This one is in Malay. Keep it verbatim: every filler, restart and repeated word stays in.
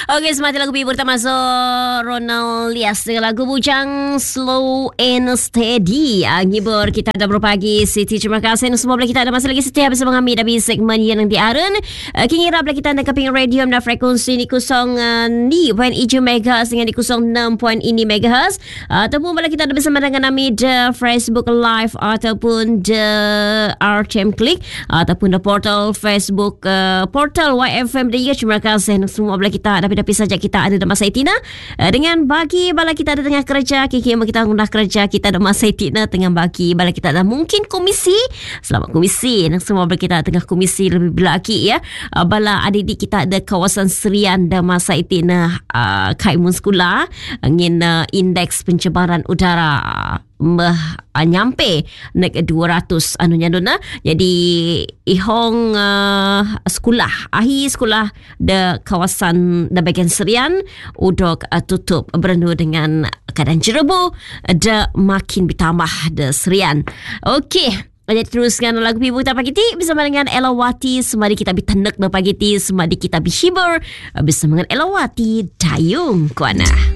Okey, semati lagu Bibur termasuk Ronald Lias dengan lagu Bujang Slow and Steady. Ah, ngibur kita ada berpagi Siti. Terima kasih semua bila kita ada masih lagi setia bersama kami dari segmen yang diaren. Uh, Kingira bila kita ada keping radio dan frekuensi di kosong ni poin tujuh megahertz dengan di kosong enam poin ini megahertz. Uh, ataupun bila kita ada bersama dengan kami the Facebook Live ataupun the R T M Click ataupun the portal Facebook uh, portal Y F M dia. Terima kasih semua bila kita tapi-tapi saja kita ada dalam masa itina uh, dengan bagi bala kita ada tengah kerja kiki kita gundah kerja kita ada masa itina tengah bagi bala kita ada mungkin komisi selamat komisi dan semua bala kita tengah komisi lebih belaki ya uh, bala adik-adik kita ada kawasan Serian dan masa itina uh, kaimun sekolah ngin uh, indeks pencemaran udara uh, Mah uh, nyampe naik dua ratus anunya dona. Jadi ihong uh, sekolah akhir sekolah de kawasan de bagian Serian udok uh, tutup berendu dengan keadaan jerebu de makin bertambah de Serian. Okey, jadi teruskan lagu Pibu tak pagi ti bersama dengan Elawati. Semadi kita bitanek na pagi ti, semadi kita bihibur bersama dengan Elawati Dayung Kuana.